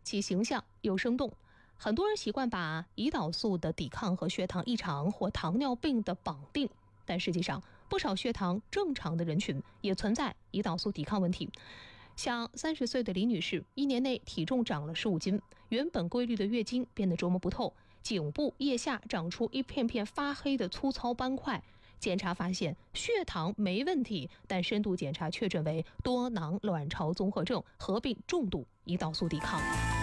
其形象又生动。很多人习惯把胰岛素的抵抗和血糖异常或糖尿病的绑定，但实际上不少血糖正常的人群也存在胰岛素抵抗问题。像30岁的李女士，1年内体重长了15斤，原本规律的月经变得琢磨不透，颈部腋下长出一片片发黑的粗糙斑块。检查发现血糖没问题，但深度检查确诊为多囊卵巢综合症合并重度胰岛素抵抗。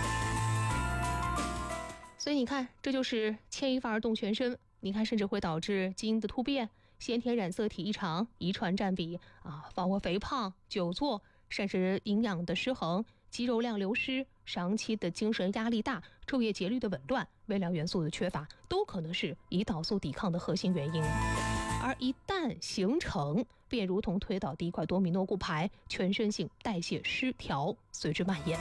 所以你看，这就是牵一发而动全身。你看，甚至会导致基因的突变、先天染色体异常、遗传占比包括肥胖、久坐，甚至营养的失衡、肌肉量流失、长期的精神压力大、昼夜节律的紊乱、微量元素的缺乏，都可能是胰岛素抵抗的核心原因。而一旦形成，便如同推倒的一块多米诺骨牌，全身性代谢失调随之蔓延。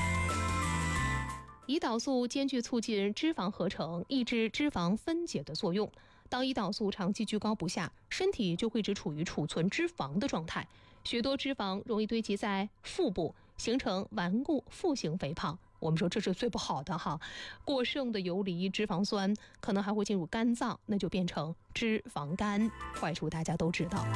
胰岛素兼具促进脂肪合成、抑制脂肪分解的作用。当胰岛素长期居高不下，身体就会一直处于储存脂肪的状态，许多脂肪容易堆积在腹部，形成顽固腹型肥胖。我们说这是最不好的哈，过剩的游离脂肪酸可能还会进入肝脏，那就变成脂肪肝，坏处大家都知道。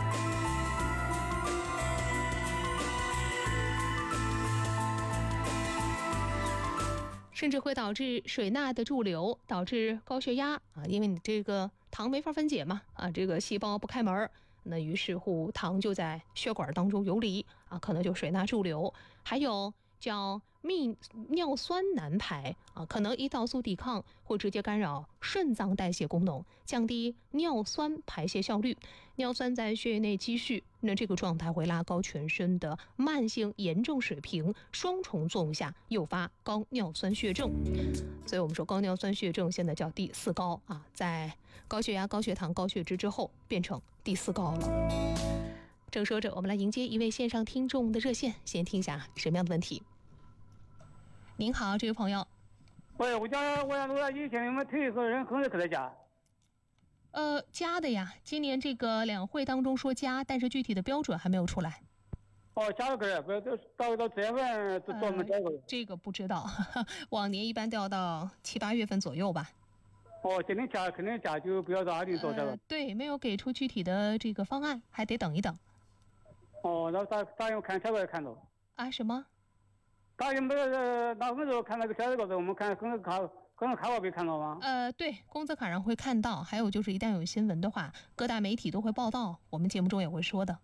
甚至会导致水钠的驻留，导致高血压因为你这个糖没法分解嘛这个细胞不开门，那于是乎糖就在血管当中游离可能就水钠驻留。还有叫泌尿酸难排可能胰岛素抵抗会直接干扰肾脏代谢功能，降低尿酸排泄效率，尿酸在血液内积蓄，那这个状态会拉高全身的慢性炎症水平，双重作用下诱发高尿酸血症。所以我们说高尿酸血症现在叫第4高在高血压、高血糖、高血脂之后变成第4高了。正说着，我们来迎接一位线上听众的热线，先听一下什么样的问题。您好，这位朋友。 喂，我想以前你们推一个人恒可在加。 加的呀，今年这个两会当中说加，但是具体的标准还没有出来。 加了个，不到7月份专门加个。 这个不知道，往年一般都要到7、8月份左右吧。 今年加肯定加，就不要到20多这个。 对，没有给出具体的这个方案，还得等一等。 那大约看车我也看到。 什么？ 大约没有那我们说看那个车这个，我们看可能卡我没看到吗？ 对，工资卡上会看到，还有就是一旦有新闻的话，各大媒体都会报道，我们节目中也会说的。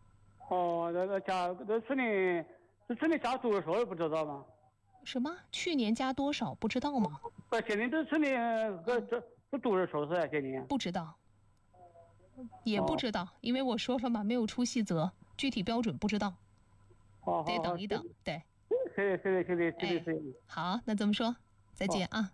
去年加多少不知道吗？ 什么？去年加多少不知道吗？ 今年去年这多少是今年？ 不知道，也不知道，因为我说了嘛，没有出细则，具体标准不知道，得等一等。对，是。好，那这么说，再见啊。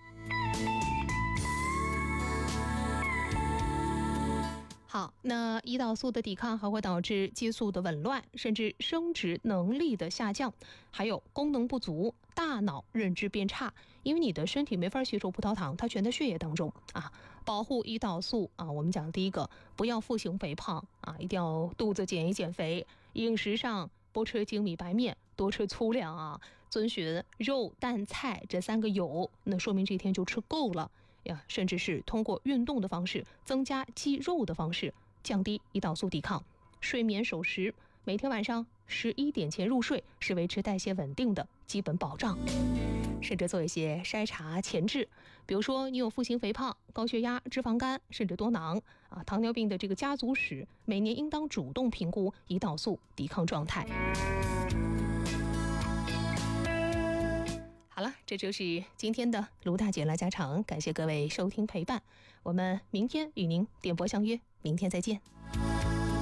好，那胰岛素的抵抗还会导致激素的紊乱，甚至生殖能力的下降，还有功能不足，大脑认知变差，因为你的身体没法吸收葡萄糖，它全在血液当中保护胰岛素我们讲第一个，不要腹型肥胖一定要肚子减一减肥，饮食上不吃精米白面，多吃粗粮遵循肉蛋菜这3个有，那说明这天就吃够了呀，甚至是通过运动的方式，增加肌肉的方式，降低胰岛素抵抗。睡眠守时，每天晚上11点前入睡是维持代谢稳定的基本保障。甚至做一些筛查前置，比如说你有腹型肥胖、高血压、脂肪肝，甚至多囊糖尿病的这个家族史，每年应当主动评估胰岛素抵抗状态。好了，这就是今天的卢大姐来家常，感谢各位收听陪伴，我们明天与您电波相约，明天再见。